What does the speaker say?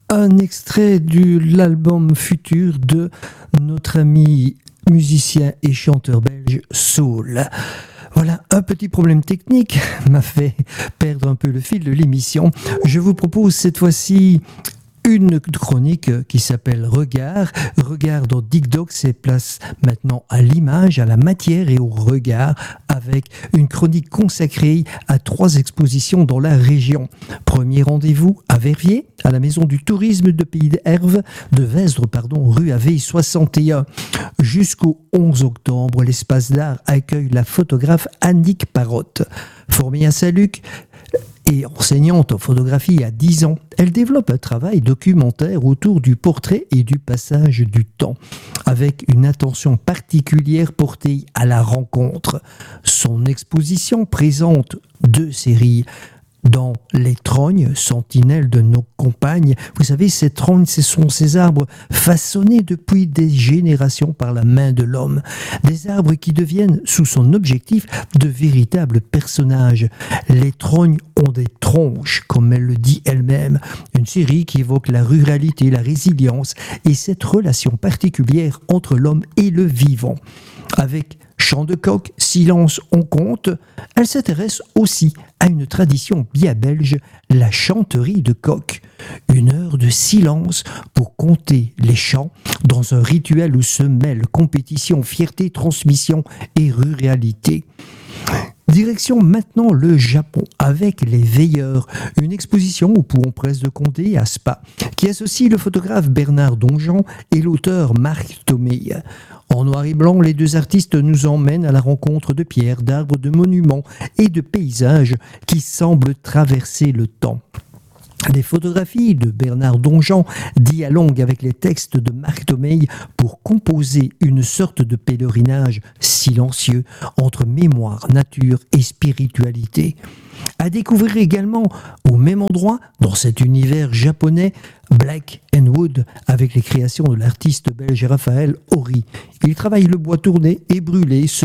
Un extrait de l'album futur de notre ami musicien et chanteur belge Soul. Voilà, un petit problème technique m'a fait perdre un peu le fil de l'émission. Je vous propose cette fois-ci une chronique qui s'appelle Regard. Regard dans Dig-Dog, c'est place maintenant à l'image, à la matière et au regard, avec une chronique consacrée à 3 expositions dans la région. Premier rendez-vous à Verviers, à la Maison du Tourisme de Pays de Vesdre, rue Aveille 61. Jusqu'au 11 octobre, l'espace d'art accueille la photographe Annick Parotte. Formée à Saint-Luc, et enseignante en photographie à 10 ans, elle développe un travail documentaire autour du portrait et du passage du temps, avec une attention particulière portée à la rencontre. Son exposition présente 2 séries. Dans les trognes, sentinelles de nos compagnes, vous savez, ces trognes, ce sont ces arbres façonnés depuis des générations par la main de l'homme. Des arbres qui deviennent, sous son objectif, de véritables personnages. Les trognes ont des tronches, comme elle le dit elle-même. Une série qui évoque la ruralité, la résilience et cette relation particulière entre l'homme et le vivant. Avec Chant de coq, Silence on compte, elle s'intéresse aussi à une tradition bien belge, la chanterie de coq. 1 heure de silence pour compter les chants dans un rituel où se mêlent compétition, fierté, transmission et ruralité. Direction maintenant le Japon avec les Veilleurs, une exposition au Pouhon Presse de Condé à Spa, qui associe le photographe Bernard Donjean et l'auteur Marc Tomei. En noir et blanc, les 2 artistes nous emmènent à la rencontre de pierres, d'arbres, de monuments et de paysages qui semblent traverser le temps. Les photographies de Bernard Donjean dialoguent avec les textes de Marc Tomei pour composer une sorte de pèlerinage silencieux entre mémoire, nature et spiritualité. À découvrir également au même endroit, dans cet univers japonais, Black and Wood, avec les créations de l'artiste belge Raphaël Horry. Il travaille le bois tourné et brûlé